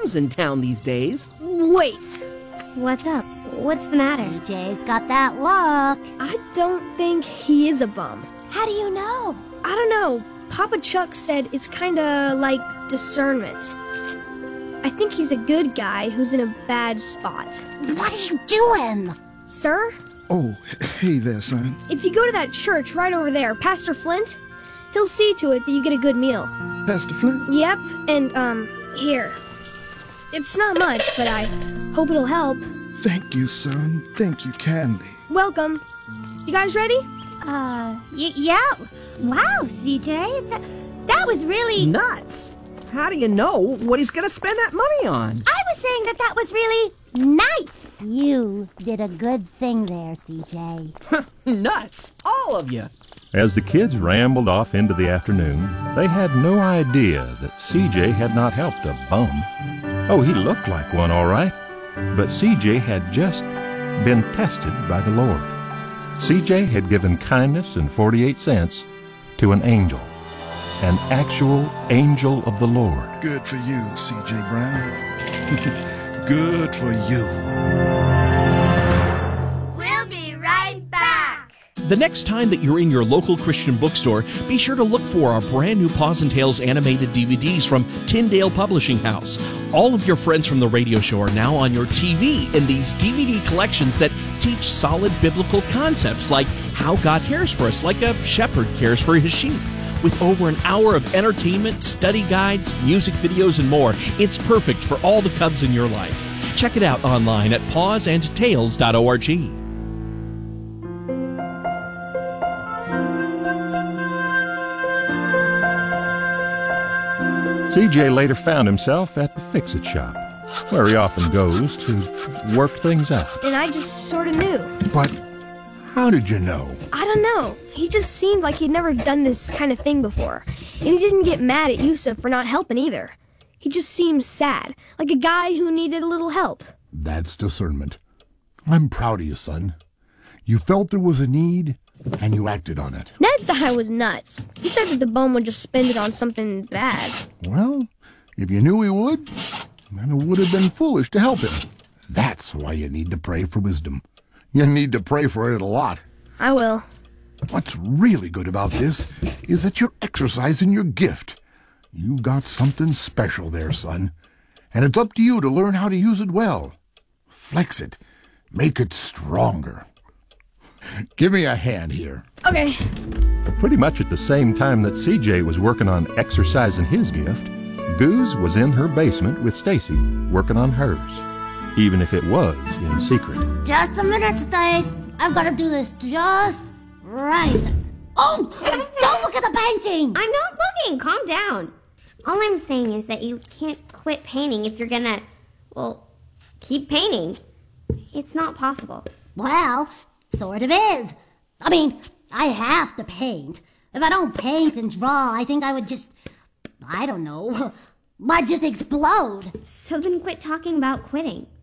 bums in town these days. Wait. What's up? What's the matter? CJ's got that look. I don't think he is a bum. How do you know? I don't know. Papa Chuck said it's kinda like discernment. I think he's a good guy who's in a bad spot. What are you doing? Sir? Oh, hey there, son. If you go to that church right over there, Pastor Flint, he'll see to it that you get a good meal. Pastor Flint? Yep, and, here. It's not much, but I hope it'll help. Thank you, son. Thank you kindly. Welcome. You guys ready? Yeah. Wow, CJ, that was really... Nuts. How do you know what he's going to spend that money on? I was saying that was really nice. You did a good thing there, CJ. Nuts. All of you. As the kids rambled off into the afternoon, they had no idea that CJ had not helped a bum. Oh, he looked like one, all right, but CJ had just been tested by the Lord. CJ had given kindness and 48 cents to an angel, an actual angel of the Lord. Good for you, CJ Brown. Good for you. We'll be right back. The next time that you're in your local Christian bookstore, be sure to look for our brand new Paws and Tales animated DVDs from Tyndale Publishing House. All of your friends from the radio show are now on your TV in these DVD collections that teach solid biblical concepts like how God cares for us, like a shepherd cares for his sheep. With over an hour of entertainment, study guides, music videos, and more, it's perfect for all the cubs in your life. Check it out online at pawsandtales.org. CJ later found himself at the Fix-It shop, where he often goes to work things out. And I just sort of knew. But how did you know? I don't know. He just seemed like he'd never done this kind of thing before. And he didn't get mad at Yusuf for not helping either. He just seemed sad, like a guy who needed a little help. That's discernment. I'm proud of you, son. You felt there was a need, and you acted on it. Ned thought I was nuts. He said that the bum would just spend it on something bad. Well, if you knew he would, then it would have been foolish to help him. That's why you need to pray for wisdom. You need to pray for it a lot. I will. What's really good about this is that you're exercising your gift. You got something special there, son. And it's up to you to learn how to use it well. Flex it. Make it stronger. Give me a hand here. Okay. Pretty much at the same time that CJ was working on exercising his gift, Goose was in her basement with Stacy working on hers, even if it was in secret. Just a minute, Stace. I've got to do this just right. Oh, don't look at the painting. I'm not looking. Calm down. All I'm saying is that you can't quit painting if you're gonna, keep painting. It's not possible. Well, sort of is. I mean, I have to paint. If I don't paint and draw, I think I would just, I don't know, might just explode. So then quit talking about quitting.